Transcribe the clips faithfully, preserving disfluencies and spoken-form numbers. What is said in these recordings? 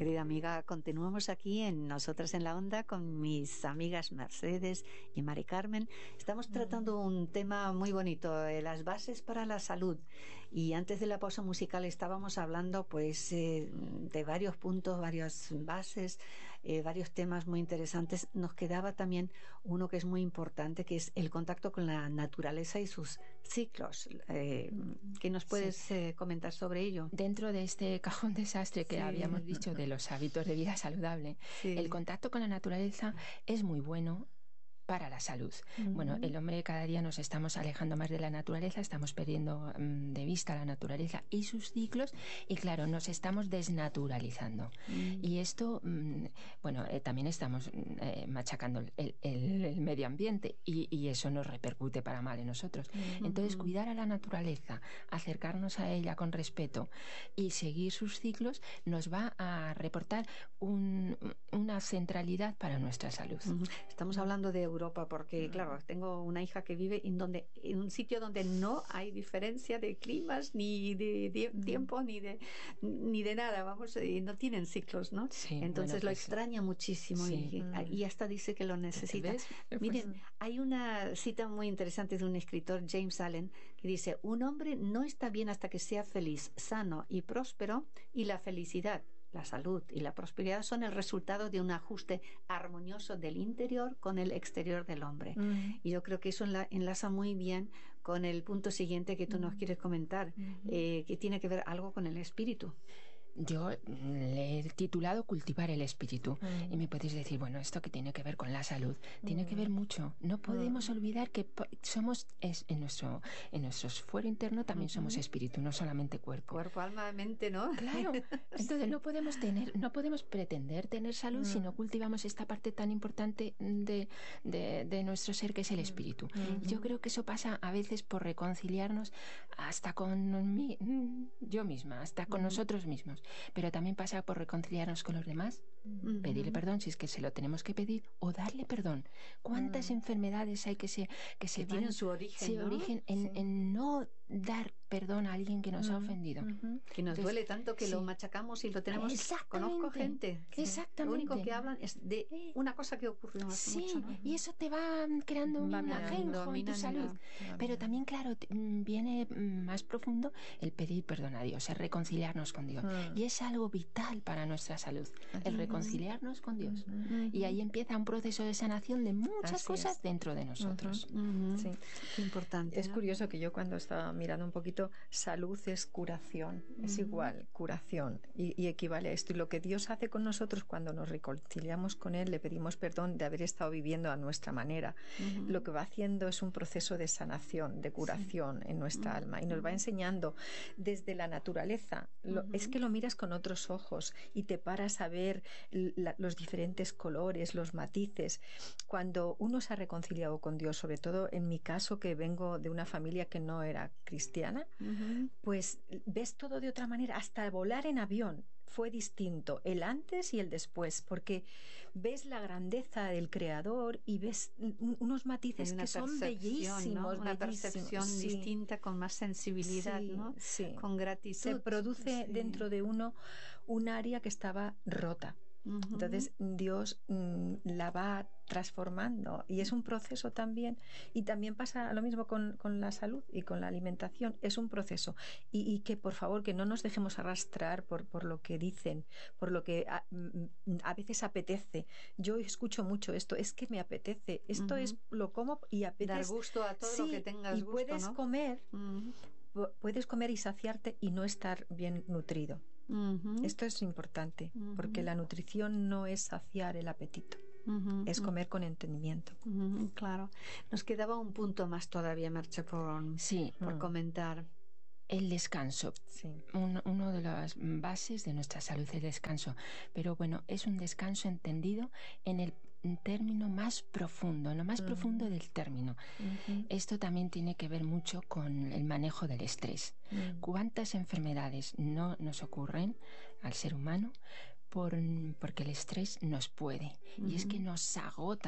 querida amiga. Continuamos aquí en Nosotras en la Onda con mis amigas Mercedes y Mari Carmen. Estamos tratando un tema muy bonito, eh, las bases para la salud. Y antes de la pausa musical estábamos hablando pues eh, de varios puntos, varias bases, eh, varios temas muy interesantes. Nos quedaba también uno que es muy importante, que es el contacto con la naturaleza y sus ciclos. Eh, ¿Qué nos puedes sí. eh, comentar sobre ello? Dentro de este cajón desastre que sí. habíamos dicho de los hábitos de vida saludable, sí. el contacto con la naturaleza es muy bueno para la salud. Uh-huh. Bueno, el hombre cada día nos estamos alejando más de la naturaleza, estamos perdiendo um, de vista la naturaleza y sus ciclos, y claro, nos estamos desnaturalizando. Uh-huh. Y esto, um, bueno, eh, también estamos eh, machacando el, el, el medio ambiente, y, y eso nos repercute para mal en nosotros. Uh-huh. Entonces, cuidar a la naturaleza, acercarnos a ella con respeto y seguir sus ciclos, nos va a reportar un, una centralidad para nuestra salud. Uh-huh. Estamos hablando de Europa, porque claro, tengo una hija que vive en donde en un sitio donde no hay diferencia de climas ni de, de mm. tiempo ni de ni de nada, vamos, y no tienen ciclos, ¿no? Sí, entonces bueno, lo pues, extraña muchísimo sí. y, mm. y hasta dice que lo necesita. Pues, Miren, hay una cita muy interesante de un escritor, James Allen, que dice: un hombre no está bien hasta que sea feliz, sano y próspero, y la felicidad, la salud y la prosperidad son el resultado de un ajuste armonioso del interior con el exterior del hombre. Mm. Y yo creo que eso enla- enlaza muy bien con el punto siguiente que tú mm. nos quieres comentar, mm. eh, que tiene que ver algo con el espíritu. Yo le he titulado Cultivar el espíritu. Mm. Y me podéis decir, bueno, ¿esto qué tiene que ver con la salud? Mm. Tiene que ver mucho. No podemos mm. olvidar que somos, es, en nuestro en nuestro fuero interno también mm-hmm. somos espíritu, no solamente cuerpo. Cuerpo, alma, mente, ¿no? Claro. Entonces no podemos tener, no podemos pretender tener salud mm. si no cultivamos esta parte tan importante de, de, de nuestro ser, que es el espíritu. Mm-hmm. Y yo creo que eso pasa a veces por reconciliarnos hasta con mí, yo misma, hasta con mm. nosotros mismos. Pero también pasa por reconciliarnos con los demás, uh-huh. pedirle perdón si es que se lo tenemos que pedir, o darle perdón. ¿Cuántas uh-huh. enfermedades hay que se que se que van, tienen su origen, sí, ¿no? origen en, sí. en no dar perdón a alguien que nos uh-huh. ha ofendido? Uh-huh. Que nos Entonces, duele tanto que sí. lo machacamos y lo tenemos. Conozco gente. Exactamente. Lo único que hablan es de una cosa que ocurrió hace sí, mucho, ¿no? Y eso te va creando un ajenjo en tu salud. Minando. Pero también, claro, viene más profundo el pedir perdón a Dios, el reconciliarnos con Dios. Uh-huh. Y es algo vital para nuestra salud, el reconciliarnos con Dios. Uh-huh. Y ahí empieza un proceso de sanación de muchas Así cosas es. dentro de nosotros. Uh-huh. Uh-huh. Sí. Qué importante. Es ¿no? curioso que yo, cuando estaba mirando un poquito, salud es curación, uh-huh. es igual, curación, y, y equivale a esto. Y lo que Dios hace con nosotros cuando nos reconciliamos con Él, le pedimos perdón de haber estado viviendo a nuestra manera. Uh-huh. Lo que va haciendo es un proceso de sanación, de curación sí. en nuestra uh-huh. alma, y nos va enseñando desde la naturaleza. Lo, uh-huh. Es que lo miras con otros ojos y te paras a ver la, los diferentes colores, los matices. Cuando uno se ha reconciliado con Dios, sobre todo en mi caso, que vengo de una familia que no era cristiana, uh-huh. pues ves todo de otra manera. Hasta volar en avión fue distinto, el antes y el después, porque ves la grandeza del Creador y ves unos matices que son bellísimos, ¿no? Una bellísimos. percepción sí. distinta, con más sensibilidad, sí, ¿no? Sí. Con gratitud. Se produce sí. dentro de uno un área que estaba rota. Uh-huh. Entonces Dios mm, la va transformando, y es un proceso también. Y también pasa lo mismo con, con la salud y con la alimentación, es un proceso, y, y que por favor que no nos dejemos arrastrar por, por lo que dicen, por lo que a, a veces apetece. Yo escucho mucho esto, es que me apetece, esto uh-huh. es lo como y apetece. Dar gusto a todo sí, lo que tengas y gusto, puedes ¿no? comer uh-huh. puedes comer y saciarte y no estar bien nutrido. Uh-huh. Esto es importante, uh-huh. porque la nutrición no es saciar el apetito, uh-huh. es comer con entendimiento. Uh-huh. Claro. Nos quedaba un punto más todavía, Merche, por, sí. por uh-huh. comentar. El descanso. Sí. Uno, uno de las bases de nuestra salud es el descanso. Pero bueno, es un descanso entendido en el término más profundo, en lo más uh-huh. profundo del término. Uh-huh. Esto también tiene que ver mucho con el manejo del estrés. Uh-huh. ¿Cuántas enfermedades no nos ocurren al ser humano por, porque el estrés nos puede? Uh-huh. Y es que nos agota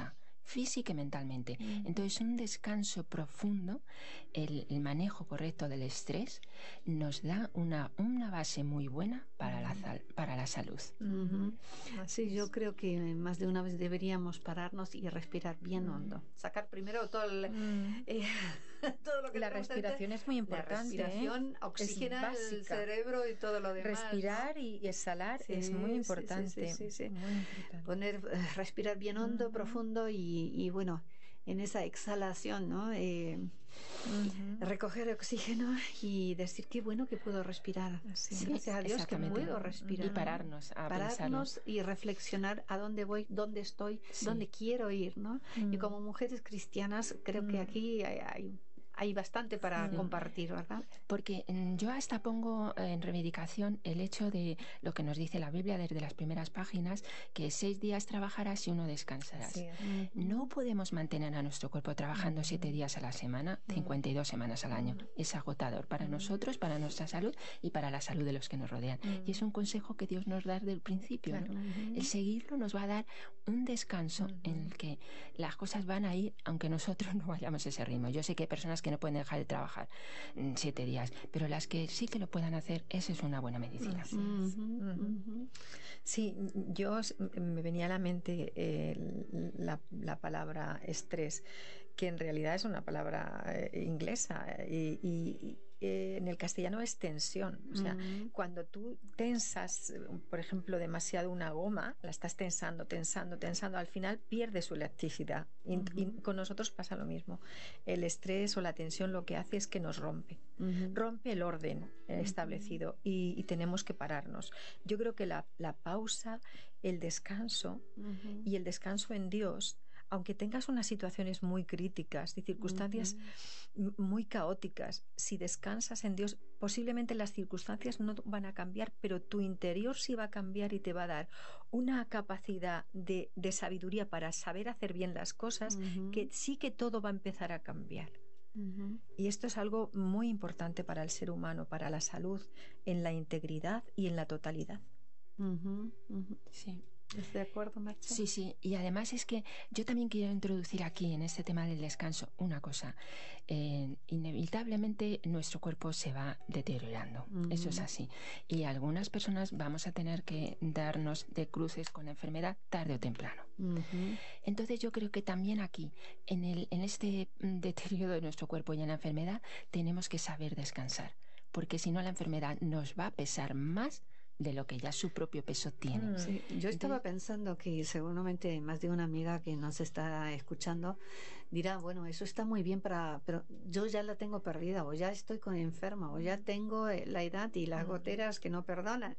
física y mentalmente. Entonces, un descanso profundo, el, el manejo correcto del estrés, nos da una, una base muy buena para la, para la salud. Uh-huh. Sí, yo creo que más de una vez deberíamos pararnos y respirar bien hondo. Sacar primero todo el, mm. eh, todo lo que la respiración es muy importante. La respiración ¿eh? oxigena el cerebro y todo lo demás. Respirar, ¿no? y exhalar sí, es muy importante. Sí, sí, sí, sí. Muy importante. Poner, respirar bien hondo, uh-huh. profundo y, y bueno, en esa exhalación, ¿no? Eh, uh-huh. Recoger oxígeno y decir qué bueno que puedo respirar. Sí, gracias a Dios que puedo respirar. Y pararnos a Pararnos y reflexionar a dónde voy, dónde estoy, sí. dónde quiero ir, ¿no? Uh-huh. Y como mujeres cristianas creo uh-huh. que aquí hay, hay hay bastante para sí. compartir, ¿verdad? Porque yo hasta pongo en reivindicación el hecho de lo que nos dice la Biblia desde las primeras páginas, que seis días trabajarás y uno descansarás. Sí. No podemos mantener a nuestro cuerpo trabajando mm. siete días a la semana, cincuenta y dos semanas al año. Mm. Es agotador para mm. nosotros, para nuestra salud y para la salud de los que nos rodean. Mm. Y es un consejo que Dios nos da desde el principio. Claro. ¿no? Mm-hmm. El seguirlo nos va a dar un descanso mm-hmm. en el que las cosas van a ir, aunque nosotros no vayamos a ese ritmo. Yo sé que hay personas que no pueden dejar de trabajar siete días, pero las que sí que lo puedan hacer, esa es una buena medicina. Uh-huh, uh-huh. Sí, yo me venía a la mente eh, la, la palabra estrés, que en realidad es una palabra eh, inglesa y, y eh, en el castellano es tensión. O sea, uh-huh. cuando tú tensas, por ejemplo, demasiado una goma, la estás tensando, tensando, tensando, al final pierde su elasticidad. Y, uh-huh. y con nosotros pasa lo mismo. El estrés o la tensión lo que hace es que nos rompe. Uh-huh. Rompe el orden establecido uh-huh. y, y tenemos que pararnos. Yo creo que la, la pausa, el descanso uh-huh. y el descanso en Dios, aunque tengas unas situaciones muy críticas y circunstancias uh-huh. muy caóticas, si descansas en Dios, posiblemente las circunstancias no van a cambiar, pero tu interior sí va a cambiar y te va a dar una capacidad de, de sabiduría para saber hacer bien las cosas, uh-huh. que sí que todo va a empezar a cambiar. Uh-huh. Y esto es algo muy importante para el ser humano, para la salud, en la integridad y en la totalidad. Uh-huh. Uh-huh. Sí. ¿Estás de acuerdo, Marcha? Sí, sí. Y además es que yo también quiero introducir aquí, en este tema del descanso, una cosa. Eh, inevitablemente nuestro cuerpo se va deteriorando. Uh-huh. Eso es así. Y algunas personas vamos a tener que darnos de cruces con la enfermedad tarde o temprano. Uh-huh. Entonces yo creo que también aquí, en, el, en este deterioro de nuestro cuerpo y en la enfermedad, tenemos que saber descansar. Porque si no, la enfermedad nos va a pesar más de lo que ya su propio peso tiene. Sí, yo estaba pensando que seguramente más de una amiga que nos está escuchando dirá, bueno, eso está muy bien para, pero yo ya la tengo perdida, o ya estoy con enferma, o ya tengo la edad y las goteras que no perdonan.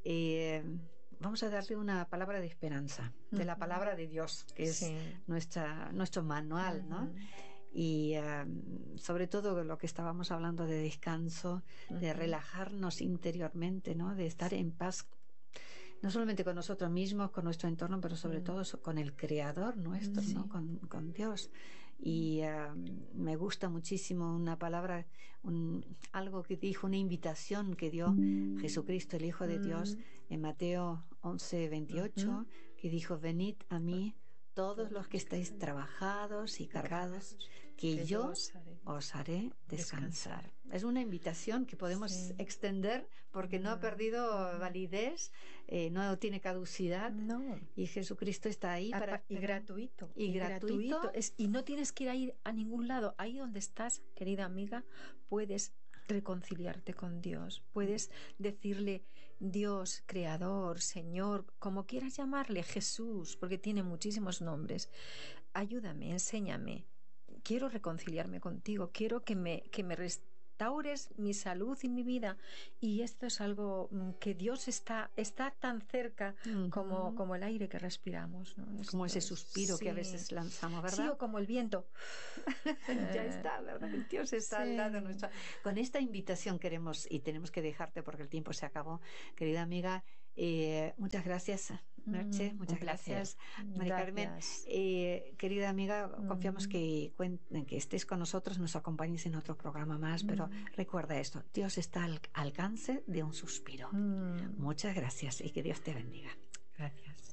Eh, vamos a darle una palabra de esperanza, de la palabra de Dios, que es sí. nuestra, nuestro manual, uh-huh. ¿no? Y um, sobre todo lo que estábamos hablando de descanso, uh-huh. de relajarnos interiormente, ¿no? De estar en paz, no solamente con nosotros mismos, con nuestro entorno, pero sobre uh-huh. todo con el Creador nuestro, sí. ¿no? Con, con Dios. Y uh, me gusta muchísimo una palabra, un, algo que dijo, una invitación que dio uh-huh. Jesucristo, el Hijo de uh-huh. Dios, en Mateo once veintiocho, uh-huh. que dijo, venid a mí todos los que estáis trabajados y cargados, que, que yo os haré, os haré descansar. descansar. Es una invitación que podemos sí. extender porque no ha perdido validez, eh, no tiene caducidad, no. y Jesucristo está ahí a, para y gratuito y, y gratuito, gratuito. Es, y no tienes que ir a, ir a ningún lado. Ahí donde estás, querida amiga, puedes reconciliarte con Dios, puedes decirle Dios, Creador, Señor, como quieras llamarle, Jesús, porque tiene muchísimos nombres. Ayúdame, enséñame. Quiero reconciliarme contigo, quiero que me, que me restaures mi salud y mi vida. Y esto es algo que Dios está, está tan cerca uh-huh. como, como el aire que respiramos, ¿no? Como ese suspiro sí. que a veces lanzamos, ¿verdad? Sí, o como el viento. Ya está, ¿verdad? Dios está sí. al lado nuestro. Con esta invitación queremos, y tenemos que dejarte porque el tiempo se acabó, querida amiga. Eh, muchas gracias, Merche, mm, muchas gracias, Mari Carmen. Eh, querida amiga, mm. confiamos que, que estés con nosotros, nos acompañes en otro programa más, mm. pero recuerda esto, Dios está al alcance de un suspiro. Mm. Muchas gracias y que Dios te bendiga. Gracias.